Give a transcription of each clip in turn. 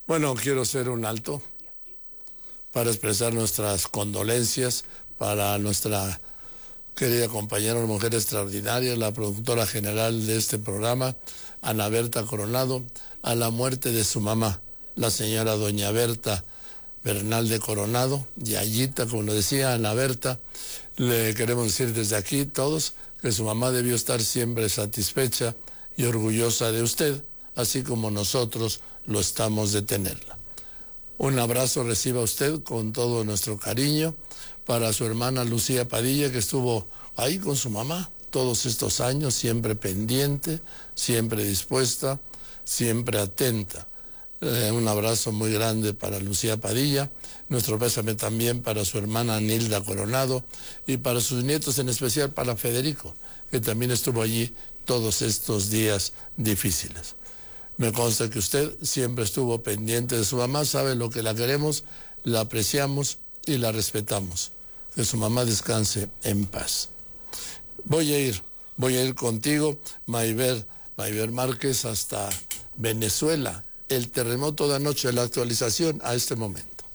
Bueno, quiero hacer un alto para expresar nuestras condolencias para nuestra querida compañera, una mujer extraordinaria, la productora general de este programa, Ana Berta Coronado, a la muerte de su mamá, la señora doña Berta Bernal de Coronado, Yayita, como lo decía Ana Berta. Le queremos decir desde aquí todos que su mamá debió estar siempre satisfecha y orgullosa de usted, así como nosotros lo estamos de tenerla. Un abrazo reciba usted con todo nuestro cariño para su hermana Lucía Padilla, que estuvo ahí con su mamá todos estos años, siempre pendiente, siempre dispuesta, siempre atenta. Un abrazo muy grande para Lucía Padilla, nuestro pésame también para su hermana Nilda Coronado y para sus nietos, en especial para Federico, que también estuvo allí todos estos días difíciles. Me consta que usted siempre estuvo pendiente de su mamá, sabe lo que la queremos, la apreciamos y la respetamos. Que su mamá descanse en paz. Voy a ir contigo, Mayber Márquez, hasta Venezuela. El terremoto de anoche, la actualización a este momento.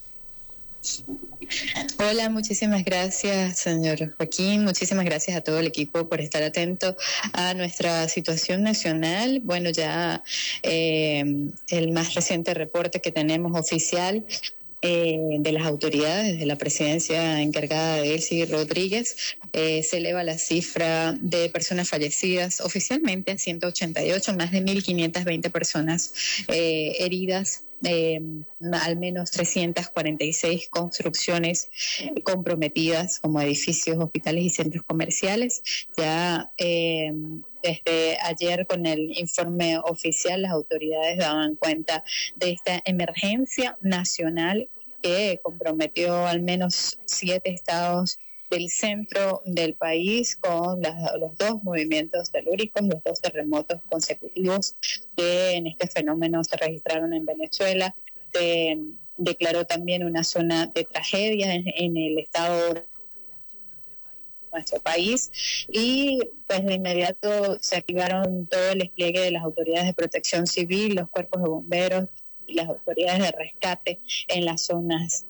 Hola, muchísimas gracias, señor Joaquín. Muchísimas gracias a todo el equipo por estar atento a nuestra situación nacional. Bueno, ya el más reciente reporte que tenemos oficial de las autoridades de la presidencia encargada de Elsie Rodríguez, se eleva la cifra de personas fallecidas oficialmente a 188, más de 1.520 personas heridas. Al menos 346 construcciones comprometidas como edificios, hospitales y centros comerciales. Ya desde ayer, con el informe oficial, las autoridades daban cuenta de esta emergencia nacional que comprometió al menos 7 estados del centro del país, con los 2 movimientos telúricos, los 2 terremotos consecutivos que en este fenómeno se registraron en Venezuela. Se declaró también una zona de tragedia en el estado de nuestro país, y pues de inmediato se activaron todo el despliegue de las autoridades de protección civil, los cuerpos de bomberos y las autoridades de rescate en las zonas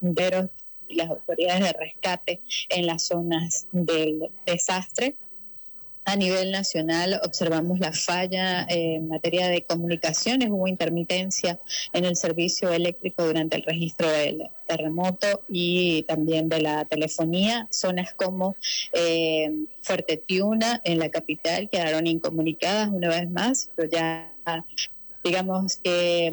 del desastre. A nivel nacional observamos la falla en materia de comunicaciones. Hubo intermitencia en el servicio eléctrico durante el registro del terremoto y también de la telefonía. Zonas como Fuerte Tiuna, en la capital, quedaron incomunicadas una vez más, pero ya digamos que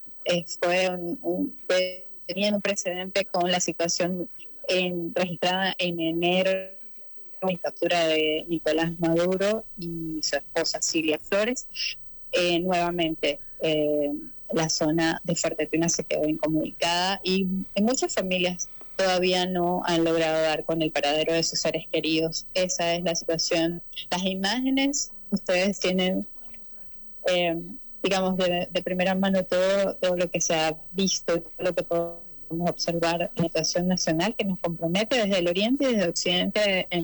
tenían un precedente con la situación registrada en enero, y captura de Nicolás Maduro y su esposa Silvia Flores. Nuevamente la zona de Fuerte Tiuna se quedó incomunicada y muchas familias todavía no han logrado dar con el paradero de sus seres queridos. Esa es la situación. Las imágenes, ustedes tienen digamos de primera mano todo lo que se ha visto, todo lo que podemos observar en la situación nacional, que nos compromete desde el oriente y desde el occidente